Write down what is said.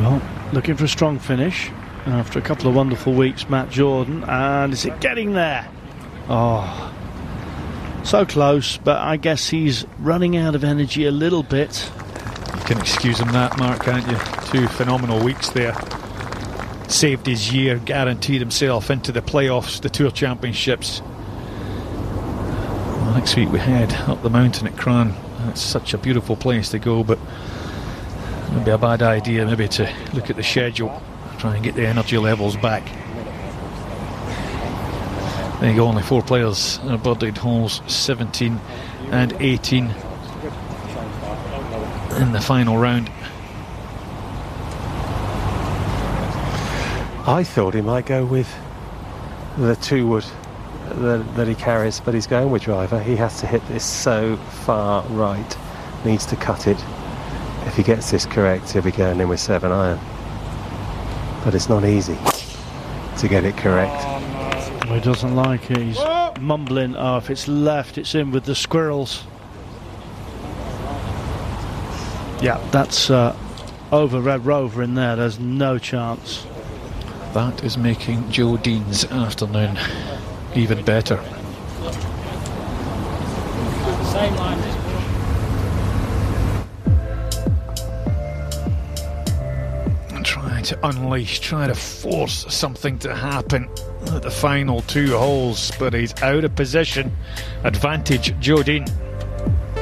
Well, looking for a strong finish after a couple of wonderful weeks, Matt Jordan. And is it getting there? Oh, so close, but I guess he's running out of energy a little bit. You can excuse him that, Mark, can't you? 2 phenomenal weeks there. Saved his year, guaranteed himself into the playoffs, the Tour Championships. Well, next week we head up the mountain at Cran. It's such a beautiful place to go, but maybe a bad idea maybe to look at the schedule, try and get the energy levels back. There you go, only 4 players in birdied holes 17 and 18 in the final round. I thought he might go with the 2-wood that he carries, but he's going with driver. He has to hit this so far right, needs to cut it. If he gets this correct, he'll be going in with 7-iron. But it's not easy to get it correct. Well, he doesn't like it. He's mumbling, oh, if it's left, it's in with the squirrels. Yeah, that's over Red Rover in there. There's no chance. That is making Joe Dean's afternoon even better. Trying to unleash, trying to force something to happen at the final 2 holes, but he's out of position. Advantage Joe Dean.